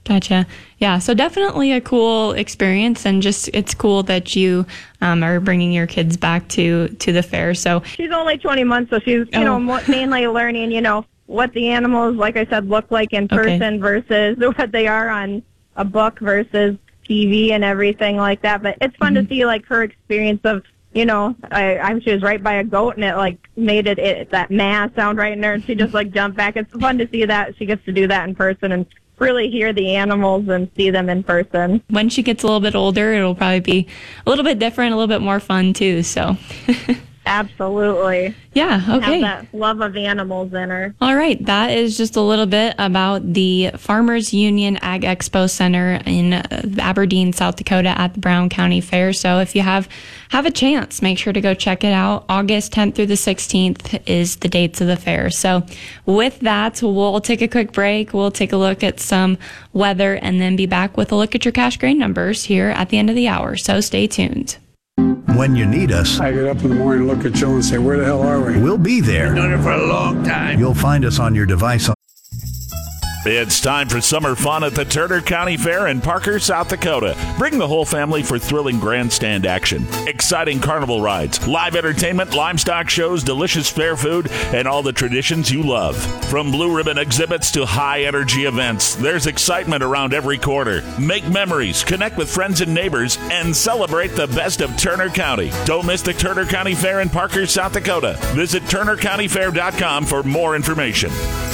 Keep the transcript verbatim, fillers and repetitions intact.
Gotcha. Yeah. So definitely a cool experience, and just it's cool that you um, are bringing your kids back to, to the fair. So she's only twenty months, so she's, you oh. know, mo- mainly learning, you know, what the animals, like I said, look like in person okay. versus what they are on a book versus T V and everything like that. But it's fun mm-hmm. to see, like, her experience of, you know, I, I she was right by a goat, and it, like, made it, it that ma sound right in there, and she just, like, jumped back. It's fun to see that. She gets to do that in person and really hear the animals and see them in person. When she gets a little bit older, it'll probably be a little bit different, a little bit more fun, too, so... Absolutely. Yeah, okay. Have that love of animals in her. All right, that is just a little bit about the Farmers Union Ag Expo Center in Aberdeen, South Dakota at the Brown County Fair. So if you have have a chance, make sure to go check it out. August tenth through the sixteenth is the dates of the fair. So with that, we'll take a quick break. We'll take a look at some weather and then be back with a look at your cash grain numbers here at the end of the hour. So stay tuned. When you need us, I get up in the morning, look at Joe and say, where the hell are we? We'll be there. Been doing it for a long time. You'll find us on your device. It's time for summer fun at the Turner County Fair in Parker, South Dakota. Bring the whole family for thrilling grandstand action, exciting carnival rides, live entertainment, livestock shows, delicious fair food, and all the traditions you love. From blue ribbon exhibits to high-energy events, there's excitement around every corner. Make memories, connect with friends and neighbors, and celebrate the best of Turner County. Don't miss the Turner County Fair in Parker, South Dakota. Visit turner county fair dot com for more information.